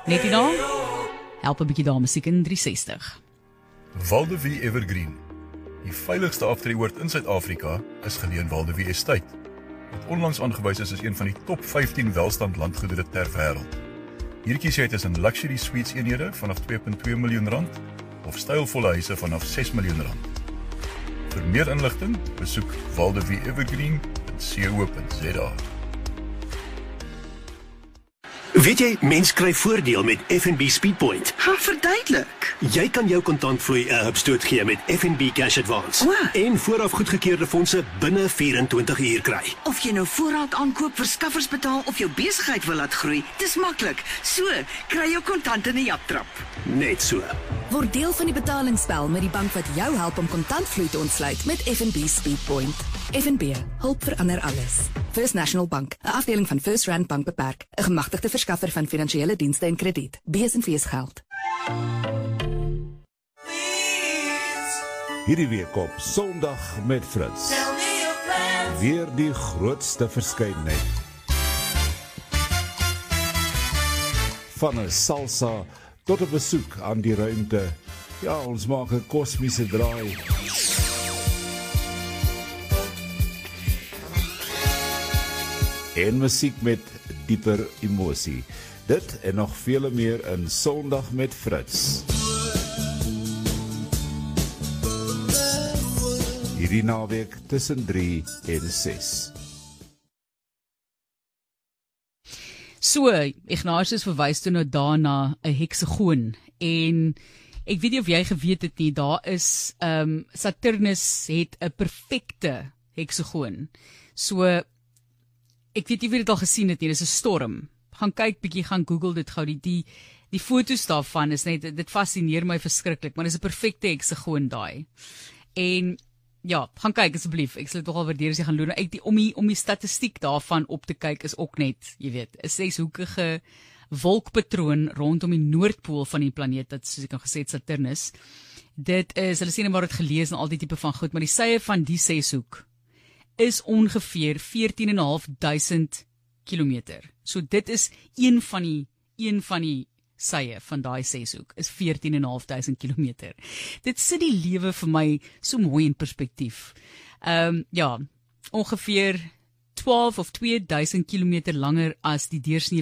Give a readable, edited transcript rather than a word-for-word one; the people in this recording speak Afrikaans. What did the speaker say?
Net hierna, help 'n bietjie daar musiek in 360. Waldevie Evergreen. Die veiligste aftreeoord in Suid-Afrika is geleë in Waldevie Estate, wat onlangs aangewys is as een van die top 15 welstand landgoedere ter wêreld. Hier kies jy tussen luxury suites eenhede vanaf R2.2 miljoen of stylvolle huise vanaf R6 miljoen. Vir meer inligting, besoek waldevieevergreen.co.za. Weet jy, mens kry voordeel met FNB Speedpoint. Ha, verduidelik. Jy kan jou kontantvloei 'n hupstoot gee met FNB Cash Advance. O. En vooraf goedgekeurde fondse binne 24 uur kry. Of jy nou voorraad aankoop, verskaffers betaal of jou besigheid wil laat groei, dis maklik. So, kry jou kontant in 'n japtrap. Net so. Word deel van die betalingsspel met die bank wat jou help om kontantvloei te ontsluit met FNB Speedpoint. FNB, hulp verander alles. First National Bank, 'n afdeling van First Rand Bank beperk, 'n gemagtigde verskaffer van finansiële dienste en krediet. B&V's geld. Hierdie week op Sondag met Fritz. Weer die grootste verskeidenheid. Van 'n salsa tot 'n besoek aan die ruimte. Ja, ons maak 'n kosmiese draai. En musiek met dieper emosie. Dit en nog vele meer in Sondag met Fritz. Hierdie naweek tussen 3 en 6. So, Ignatius verwys toe nou daarna 'n heksagoon en ek weet nie of jy geweet het nie, daar is Saturnus het 'n perfekte heksagoon. So ek weet nie of jy dit al gesien het nie, dis 'n storm. Gaan kyk bietjie, gaan Google dit gou, die foto's daarvan is net, dit fascineer my verskriklik, maar dis 'n perfekte heksagoon daai. En ja, gaan kyk asseblief, ek sal dit nogal waardeer as jy gaan loer. Om die statistiek daarvan op te kyk is ook net, jy weet, 'n 6-hoekige wolkpatroon rondom die noordpool van die planeet, dat soos ek nou gesê het, Saturnus. Dit is, hulle sê net maar het gelees en al die tipe van goed, maar die sye van die 6-hoek is ongeveer 14.500 kilometer. So dit is een van die sye van daai 6-hoek is 14.500 kilometer. Dit sit die lewe vir my so mooi in perspektief. Ja, ongeveer 12 of 2000 kilometer langer as die deursnee